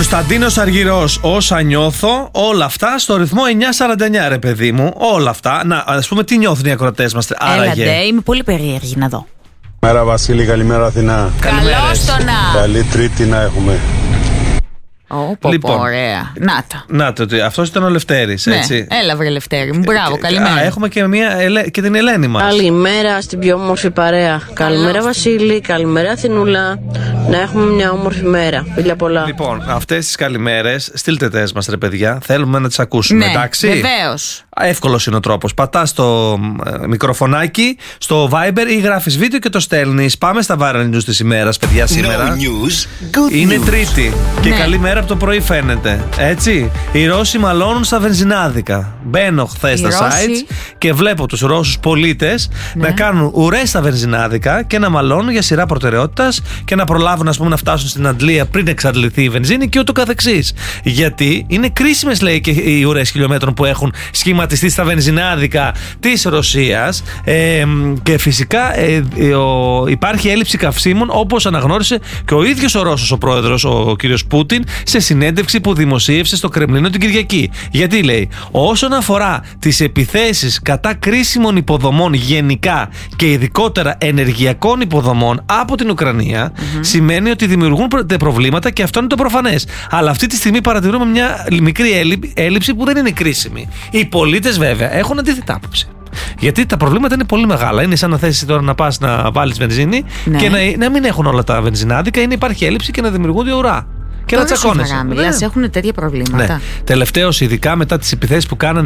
Κωνσταντίνος Αργυρός, όσα νιώθω, όλα αυτά στο ρυθμό 949, ρε παιδί μου. Όλα αυτά. Να, ας πούμε, τι νιώθουν οι ακροατές μας. Άραγε. Έλατε, είμαι πολύ περίεργη να δω. Καλημέρα Βασίλη, καλημέρα Αθηνά. Καλώς το να. Καλή Τρίτη να έχουμε. Λοιπόν, ωραία. Να το, αυτός ήταν ο Λευτέρης, ναι, έτσι. Έλα βρε Λευτέρη μου, μπράβο, καλημέρα. Έχουμε και την Ελένη μας. Καλημέρα στην πιο όμορφη παρέα. Καλημέρα Βασίλη, καλημέρα Αθηνούλα. Να έχουμε μια όμορφη μέρα. Φιλιά πολλά. Λοιπόν, αυτές τις καλημέρες στείλτε τες μας, ρε παιδιά. Θέλουμε να τις ακούσουμε, ναι, εντάξει. Βεβαίως. Εύκολος είναι ο τρόπος. Πατάς το μικροφωνάκι στο Viber ή γράφεις βίντεο και το στέλνεις. Πάμε στα viral news της ημέρας, παιδιά, σήμερα. Είναι Τρίτη και καλή μέρα από το πρωί φαίνεται. Έτσι. Οι Ρώσοι μαλώνουν στα βενζινάδικα. Μπαίνω χθες στα sites και βλέπω τους Ρώσους πολίτες να κάνουν ουρές στα βενζινάδικα και να μαλώνουν για σειρά προτεραιότητας και να προλάβουν, ας πούμε, να φτάσουν στην Αντλία πριν εξαντληθεί η βενζίνη και ούτω καθεξής. Γιατί είναι κρίσιμες, λέει, και οι ουρές χιλιόμετρων που έχουν σχηματιστεί στα βενζινάδικα της Ρωσίας και φυσικά υπάρχει έλλειψη καυσίμων, όπως αναγνώρισε και ο ίδιος ο Ρώσος ο πρόεδρος, ο κύριος Πούτιν, σε συνέντευξη που δημοσίευσε στο Κρεμλίνο την Κυριακή. Γιατί λέει, όσον αφορά τις επιθέσεις κατά κρίσιμων υποδομών γενικά και ειδικότερα ενεργειακών υποδομών από την Ουκρανία, σημαίνει ότι δημιουργούν προβλήματα και αυτό είναι το προφανές. Αλλά αυτή τη στιγμή παρατηρούμε μια μικρή έλλειψη που δεν είναι κρίσιμη. Οι πολίτες βέβαια έχουν αντίθετα άποψη. Γιατί τα προβλήματα είναι πολύ μεγάλα. Είναι σαν να θέσει τώρα να πας να βάλεις βενζίνη και να μην έχουν όλα τα βενζινάδικα, ή να υπάρχει έλλειψη και να δημιουργούνται ουρά. Και να τσακώνεσαι. Έχουν τέτοια προβλήματα. Ναι. Τελευταίως, ειδικά μετά τις επιθέσεις που κάνανε